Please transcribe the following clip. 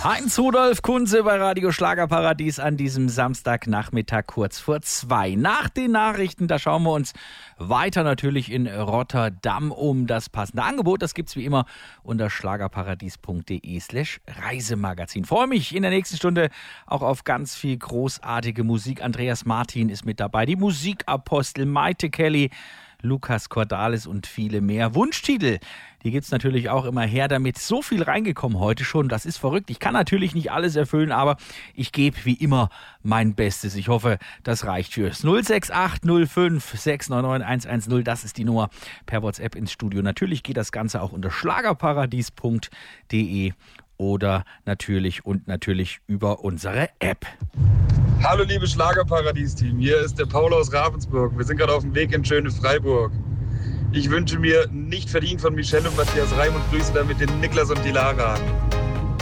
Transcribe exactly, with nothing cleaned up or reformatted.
Heinz Rudolf Kunze bei Radio Schlagerparadies an diesem Samstagnachmittag kurz vor zwei. Nach den Nachrichten, da schauen wir uns weiter natürlich in Rotterdam um. Das passende Angebot, das gibt's wie immer unter schlagerparadies.de slash Reisemagazin. Freue mich in der nächsten Stunde auch auf ganz viel großartige Musik. Andreas Martin ist mit dabei, die Musikapostel, Maite Kelly, Lukas Cordalis und viele mehr. Wunschtitel, die gibt's natürlich auch immer her damit. So viel reingekommen heute schon, das ist verrückt. Ich kann natürlich nicht alles erfüllen, aber ich gebe wie immer mein Bestes. Ich hoffe, das reicht fürs null sechs acht null fünf sechs neun neun eins eins null. Das ist die Nummer per WhatsApp ins Studio. Natürlich geht das Ganze auch unter schlagerparadies punkt de oder natürlich und natürlich über unsere App. Hallo liebe Schlagerparadies-Team, hier ist der Paul aus Ravensburg. Wir sind gerade auf dem Weg in schöne Freiburg. Ich wünsche mir nicht verdient von Michelle und Matthias Reim und grüße damit den Niklas und die Lara.